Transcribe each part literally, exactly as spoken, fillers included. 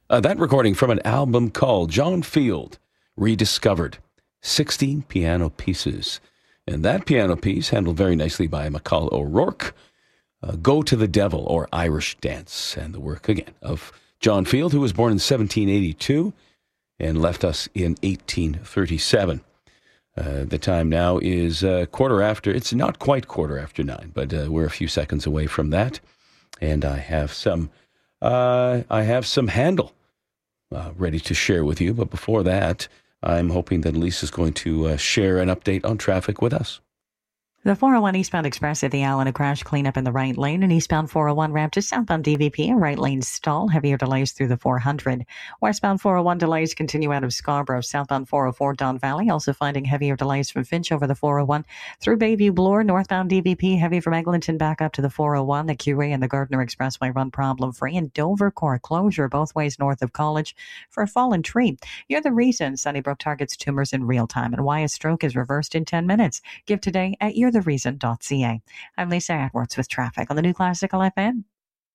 Uh, that recording from an album called John Field Rediscovered, sixteen piano pieces. And that piano piece, handled very nicely by McCall O'Rourke, uh, Go to the Devil, or Irish Dance, and the work, again, of John Field, who was born in seventeen eighty-two and left us in eighteen thirty-seven. Uh, the time now is uh, quarter after, it's not quite quarter after nine, but uh, we're a few seconds away from that. And I have some, uh, I have some Handel uh, ready to share with you. But before that, I'm hoping that Elise is going to uh, share an update on traffic with us. The four oh one eastbound express at the Allen, a crash cleanup in the right lane. An eastbound four oh one ramp to southbound D V P, a right lane stall. Heavier delays through the four hundred. Westbound four oh one delays continue out of Scarborough. Southbound four oh four Don Valley, also finding heavier delays from Finch over the four oh one. Through Bayview Bloor, northbound D V P, heavy from Eglinton back up to the four oh one. The Q A and the Gardner Expressway run problem-free. And Dover Core closure both ways north of College for a fallen tree. You're the reason Sunnybrook targets tumors in real time and why a stroke is reversed in ten minutes. Give today at you're the reason dot c a. I'm Lisa Edwards with traffic on the New Classical F M.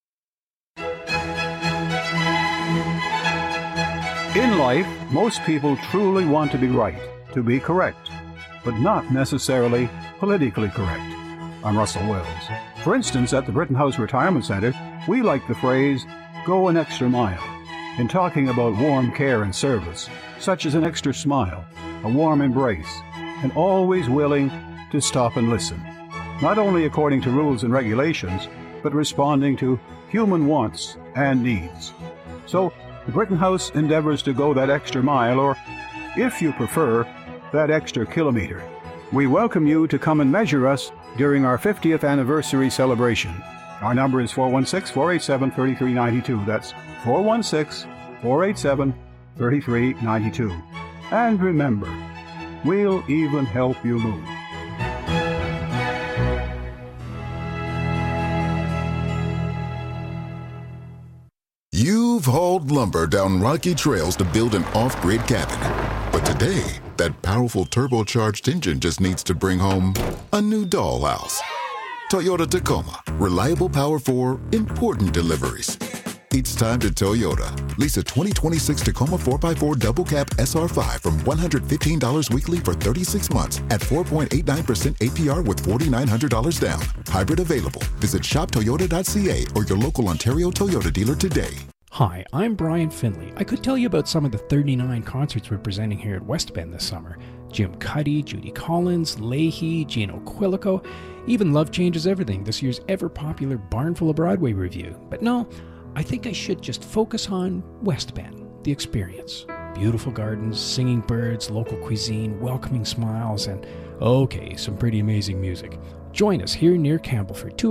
In life, most people truly want to be right, to be correct, but not necessarily politically correct. I'm Russell Wells. For instance, at the Britton House Retirement Center, we like the phrase, go an extra mile, in talking about warm care and service, such as an extra smile, a warm embrace, and always willing to stop and listen, not only according to rules and regulations, but responding to human wants and needs. So, the Britton House endeavors to go that extra mile, or, if you prefer, that extra kilometer. We welcome you to come and measure us during our fiftieth anniversary celebration. Our number is four one six, four eight seven, three three nine two. That's four one six, four eight seven, three three nine two. And remember, we'll even help you move. You've hauled lumber down rocky trails to build an off-grid cabin. But today, that powerful turbocharged engine just needs to bring home a new dollhouse. Toyota Tacoma. Reliable power for important deliveries. It's time to Toyota. Lease a twenty twenty-six Tacoma four by four Double Cab S R five from one hundred fifteen dollars weekly for thirty-six months at four point eight nine percent A P R with four thousand nine hundred dollars down. Hybrid available. Visit shop toyota dot c a or your local Ontario Toyota dealer today. Hi, I'm Brian Finley. I could tell you about some of the thirty-nine concerts we're presenting here at West Bend this summer. Jim Cuddy, Judy Collins, Leahy, Gino Quilico, even Love Changes Everything, this year's ever-popular Barnful of Broadway review. But no, I think I should just focus on West Bend, the experience. Beautiful gardens, singing birds, local cuisine, welcoming smiles, and, okay, some pretty amazing music. Join us here near Campbellford, two